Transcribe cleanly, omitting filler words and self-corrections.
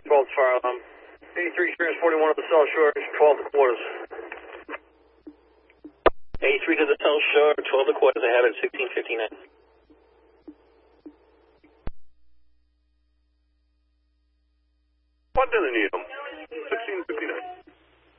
12 fire alarm. 83 experience 41 at the South Shore, 12 to quarters. 83 to the South Shore, 12 to quarters, I have it at 1659. What did you need them?